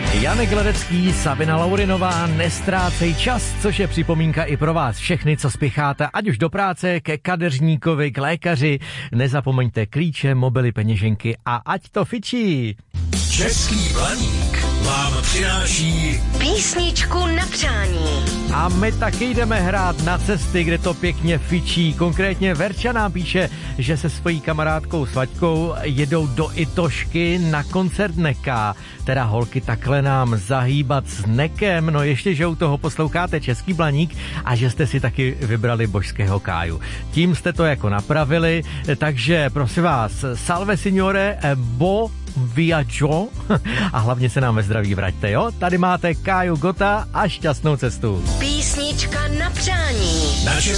Janek Ledecký, Sabina Laurinová, Nestrácej čas, což je připomínka i pro vás všechny, co spěcháte, ať už do práce, ke kadeřníkovi, k lékaři. Nezapomeňte klíče, mobily, peněženky a ať to fičí. Český Blaník vám přináší písničku na přání. A my taky jdeme hrát na cesty, kde to pěkně fičí. Konkrétně Verča nám píše, že se svojí kamarádkou Svaťkou jedou do Itošky na koncert Neka. Teda holky, takhle nám zahýbat s Nekem. No ještě, že u toho posloucháte Český Blaník a že jste si taky vybrali božského Káju. Tím jste to jako napravili, takže prosím vás, salve signore, bo viaggio a hlavně se nám ve zdraví vraťte, jo? Tady máte Káju Gota a šťastnou cestu. Písnička na přání. na